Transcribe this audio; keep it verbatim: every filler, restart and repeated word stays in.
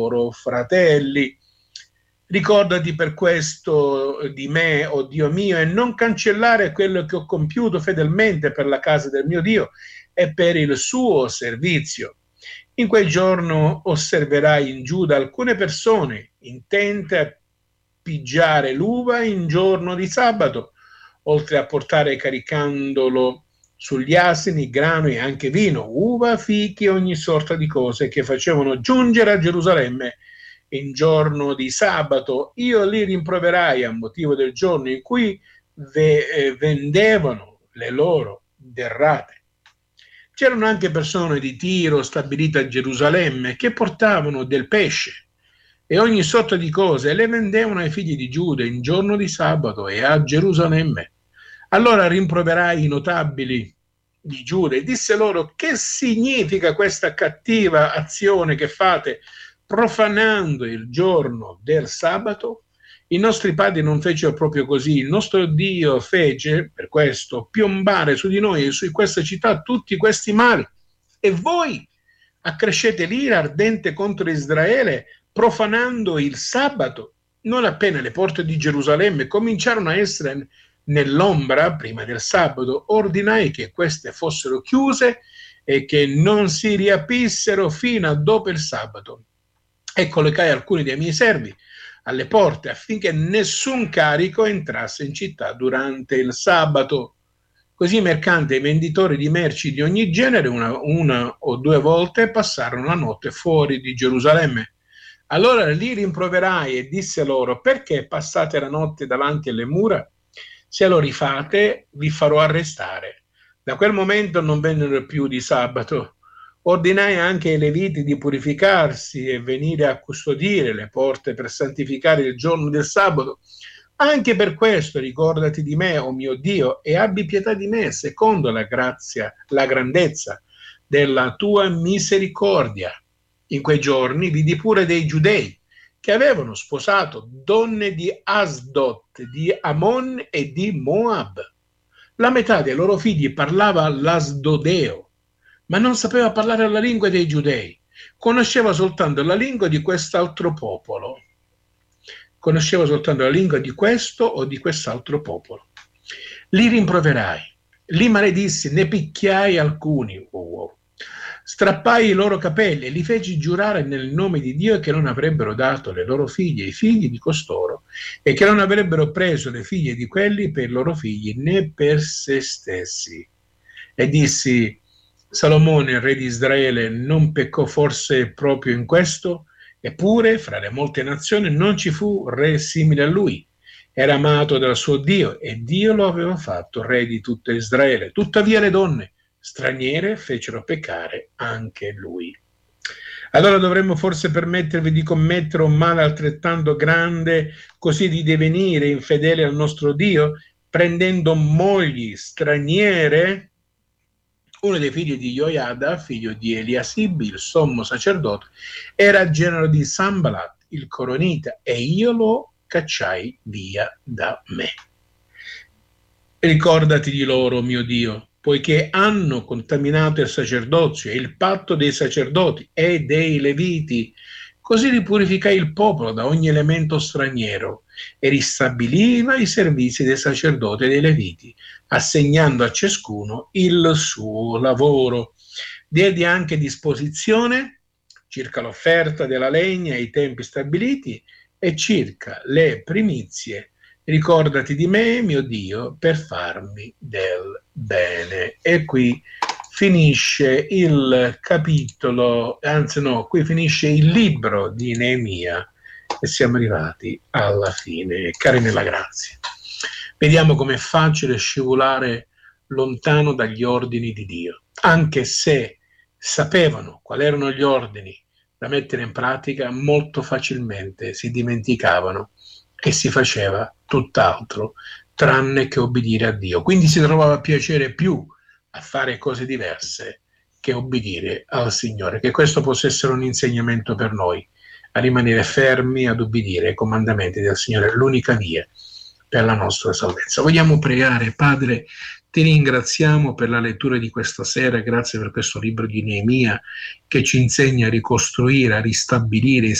loro fratelli. Ricordati per questo di me, o Dio mio, e non cancellare quello che ho compiuto fedelmente per la casa del mio Dio e per il suo servizio. In quel giorno osserverai in Giuda alcune persone intente a pigiare l'uva in giorno di sabato, oltre a portare caricandolo sugli asini grano e anche vino, uva, fichi e ogni sorta di cose che facevano giungere a Gerusalemme in giorno di sabato. Io li rimproverai a motivo del giorno in cui ve, eh, vendevano le loro derrate. C'erano anche persone di Tiro stabilite a Gerusalemme che portavano del pesce e ogni sorta di cose e le vendevano ai figli di Giuda in giorno di sabato e a Gerusalemme. Allora rimproverai i notabili di Giuda e disse loro: che significa questa cattiva azione che fate profanando il giorno del sabato? I nostri padri non fecero proprio così. Il nostro Dio fece per questo piombare su di noi e su questa città tutti questi mali. E voi accrescete l'ira ardente contro Israele profanando il sabato. Non appena le porte di Gerusalemme cominciarono a essere nell'ombra prima del sabato, ordinai che queste fossero chiuse e che non si riaprissero fino a dopo il sabato. E collocai alcuni dei miei servi alle porte affinché nessun carico entrasse in città durante il sabato. Così i mercanti e i venditori di merci di ogni genere una, una o due volte passarono la notte fuori di Gerusalemme. Allora li rimproverai e disse loro: perché passate la notte davanti alle mura? Se lo rifate, vi farò arrestare. Da quel momento non vennero più di sabato. Ordinai anche ai Leviti di purificarsi e venire a custodire le porte per santificare il giorno del sabato. Anche per questo ricordati di me, o mio Dio, e abbi pietà di me, secondo la grazia, la grandezza della tua misericordia. In quei giorni vidi pure dei giudei che avevano sposato donne di Asdod, di Ammon e di Moab. La metà dei loro figli parlava l'asdodeo, ma non sapeva parlare la lingua dei giudei. Conosceva soltanto la lingua di quest'altro popolo. Conosceva soltanto la lingua di questo o di quest'altro popolo. Li rimproverai, li maledissi, ne picchiai alcuni. Oh, wow. Strappai i loro capelli e li feci giurare nel nome di Dio che non avrebbero dato le loro figlie ai figli di costoro e che non avrebbero preso le figlie di quelli per i loro figli né per se stessi. E dissi: Salomone, re di Israele, non peccò forse proprio in questo? Eppure, fra le molte nazioni, non ci fu re simile a lui. Era amato dal suo Dio e Dio lo aveva fatto re di tutto Israele. Tuttavia le donne straniere fecero peccare anche lui. Allora dovremmo forse permettervi di commettere un male altrettanto grande, così di divenire infedeli al nostro Dio, prendendo mogli straniere? Uno dei figli di Joiada, figlio di Eliasib, il sommo sacerdote, era genero di Sanballat, il coronita, e io lo cacciai via da me. Ricordati di loro, mio Dio, poiché hanno contaminato il sacerdozio e il patto dei sacerdoti e dei Leviti. Così ripurificai il popolo da ogni elemento straniero e ristabiliva i servizi dei sacerdoti e dei Leviti, assegnando a ciascuno il suo lavoro. Diedi anche disposizione circa l'offerta della legna e i tempi stabiliti e circa le primizie. Ricordati di me, mio Dio, per farmi del bene. E qui finisce il capitolo, anzi no, qui finisce il libro di Neemia e siamo arrivati alla fine. Cari nella grazia, vediamo com'è facile scivolare lontano dagli ordini di Dio, anche se sapevano quali erano gli ordini da mettere in pratica, molto facilmente si dimenticavano e si faceva tutt'altro tranne che obbedire a Dio. Quindi si trovava piacere più a fare cose diverse che obbedire al Signore. Che questo possa essere un insegnamento per noi, a rimanere fermi ad obbedire ai comandamenti del Signore, l'unica via per la nostra salvezza. Vogliamo pregare. Padre, ti ringraziamo per la lettura di questa sera, grazie per questo libro di Neemia che ci insegna a ricostruire, a ristabilire